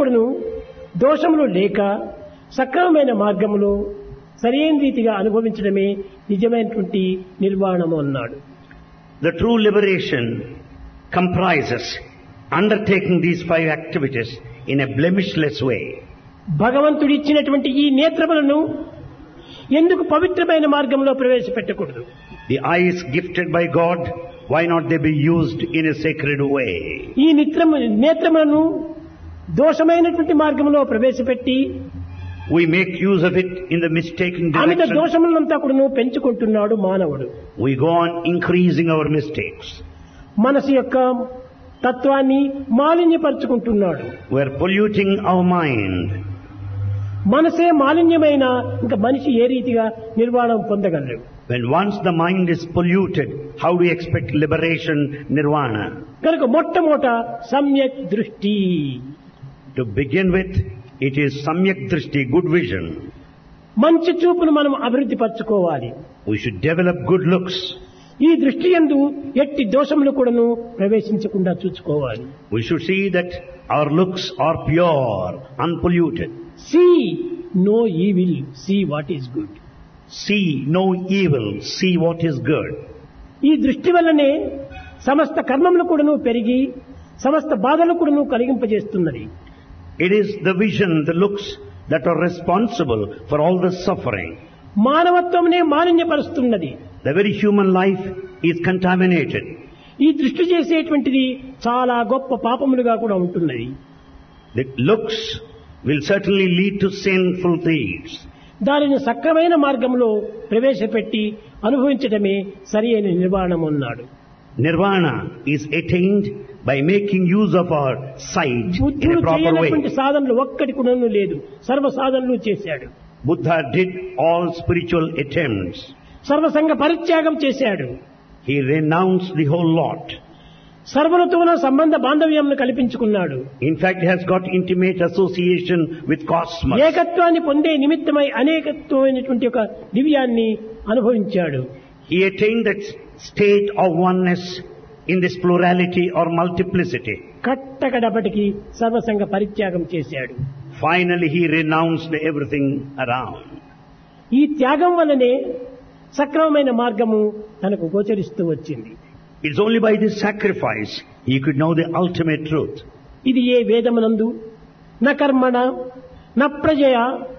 కూడాను దోషములు లేక సక్రమమైన మార్గములో సరైన రీతిగా అనుభవించడమే నిజమైనటువంటి నిర్వాణము అన్నాడు. The true liberation comprises undertaking these 5 activities in a blemishless way. భగవంతుడు ఇచ్చినటువంటి ఈ నేత్రములను ఎందుకు పవిత్రమైన మార్గంలో ప్రవేశపెట్టకూడదు? The eyes gifted by God, why not they be used in a sacred way? ఈ నేత్రములను దోషమైనటువంటి మార్గంలో ప్రవేశపెట్టి We make use of it in the mistaken Amit direction. దోషములంతా కూడా పెంచుకుంటున్నాడు మానవుడు. We go on increasing our mistakes. మనసు యొక్క తత్వాన్ని మాలిన్యపరుచుకుంటున్నాడు. We are polluting our mind. మనసే మాలిన్యమైన ఇంకా మనిషి ఏ రీతిగా నిర్వాణం పొందగలరు? When once the mind is polluted, how do you expect liberation, nirvana? కనుక మొట్టమొదట సమ్యక్ దృష్టి. To begin with, it is samyak drishti, good vision. మంచి చూపును మనం అభివృద్ధి పరచుకోవాలి. We should develop good looks. ఈ దృష్టి యందు ఎట్టి దోషములు కూడాను ప్రవేశించకుండా చూసుకోవాలి. We should see that our looks are pure, unpolluted. See no evil, see what is good. See no evil, see what is good. ఈ దృష్టి వల్లనే సమస్త కర్మములు కూడాను పెరిగి సమస్త బాధలు కూడాను కలిగింపజేస్తున్నది. It is the vision, the looks that are responsible for all the suffering. మానవత్వమునే మాలిన్యపరుస్తున్నది. The very human life is contaminated. ఈ దృష్టి చేసేటువంటిది చాలా గొప్ప పాపములుగా కూడా ఉంటున్నది. The looks will certainly lead to sinful deeds. దానిని సక్రమైన మార్గంలో ప్రవేశపెట్టి అనుభవించడమే సరి అయిన నిర్వాణం అన్నాడు. Nirvana is attained by making use of our sight in బుద్ధుడు a proper చేయనటువంటి way. సాధనలు ఒక్కటి కూడా లేదు, సర్వ సాధనలు చేశాడు. Buddha did all spiritual attempts. సర్వసంగ పరిత్యాగం చేశాడు. He renounced the whole lot. సర్వులతోన సంబంధ బాంధవ్యంను కల్పించుకున్నాడు. In fact, he has got intimate association with cosmos. ఏకత్వాన్ని పొందే నిమిత్తమై అనేకత్వమైనటువంటి ఒక దివ్యాన్ని అనుభవించాడు. He attained that state of oneness in this plurality or multiplicity. కట్టకడపటికి సర్వసంగ పరిత్యాగం చేశాడు. Finally, he renounced everything around. ఈ త్యాగం వల్లనే సక్రమమైన మార్గము తనకు గోచరిస్తూ వచ్చింది. It's only by this sacrifice he could know the ultimate truth. ఇది ఏ వేదమునందు న కర్మణ న ప్రజయ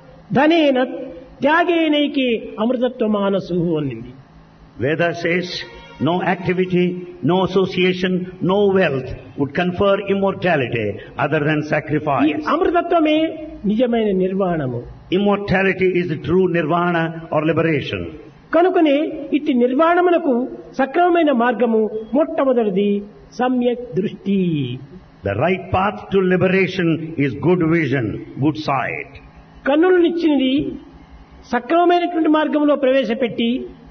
ధనేన త్యాగేనైకి అమృతత్వ మానసు అనింది. Veda says, no activity, no association, no wealth would confer immortality other than ఈ sacrifice. అమృతత్వమే నిజమైన నిర్వాణము. Immortality is the true nirvana or liberation. కనుకనే ఇట్టి నిర్వాణమునకు సక్రమమైన మార్గము మొట్టమొదటిది సమ్యక్ దృష్టి. The right path to liberation is good vision, good sight. కన్నులనిచ్చినది సక్రమమైనటువంటి మార్గంలో ప్రవేశపెట్టి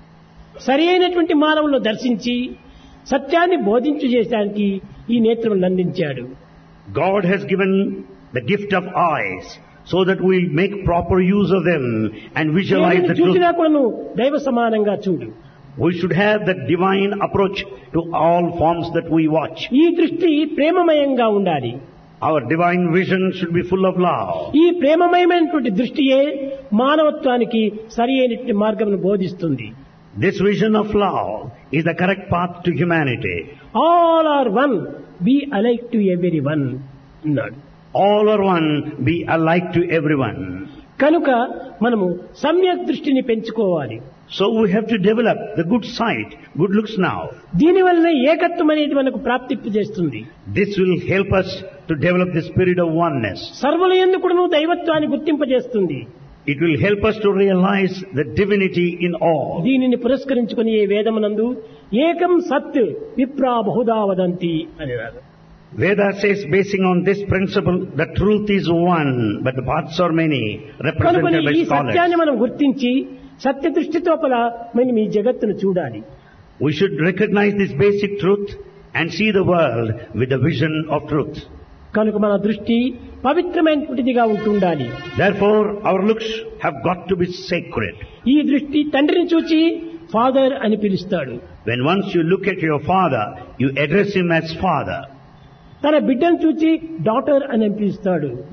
సరి అయినటువంటి మానవులను దర్శించి సత్యాన్ని బోధించు చేయడానికి ఈ నేత్రములను అందించాడు. God has given the gift of eyes so that we'll make proper use of them and visualize the truth. చూసినా కూడా దైవ సమానంగా చూడు. We should have the divine approach to all forms that we watch. ఈ దృష్టి ప్రేమమయంగా ఉండాలి. Our divine vision should be full of love. ఈ ప్రేమమయమైనటువంటి దృష్టియే మానవత్వానికి సరి అయినటువంటి మార్గమును బోధిస్తుంది. This vision of love is the correct path to humanity. All are one, be alike to everyone అన్నాడు. All are one, be alike to everyone. కనుక మనము సమ్యక్ దృష్టిని పెంచుకోవాలి. So we have to develop the good sight, good looks now. దీనివల్ల ఏకత్వం అనేది మనకు ప్రాప్తింపు చేస్తుంది. This will help us to develop the spirit of oneness. సర్వుల యందు కూడాను దైవత్వాన్ని గుర్తింపజేస్తుంది. It will help us to realize the divinity in all. దీనిని పురస్కరించుకుని ఈ వేదమునందు ఏకం సత్ విప్రా బహుదా వదంతి అని రాదు. Veda says, basing on this principle, the truth is one, but the paths are many, represented కనుక by ఈ సత్యాన్ని scholars. మనం గుర్తించి సత్య దృష్టితోపల మనం ఈ జగత్తును చూడాలి. We should recognize this basic truth and see the world with the vision of truth. కనుక మన దృష్టి పవిత్రమైనటువంటిదిగా ఉంటుండాలి. Therefore, our looks have got to be sacred. ఈ దృష్టి తండ్రిని చూచి ఫాదర్ అని పిలుస్తాడు. When once you look at your father, you address him as father. తన బిడ్డను చూచి డాటర్ అని పిలుస్తాడు.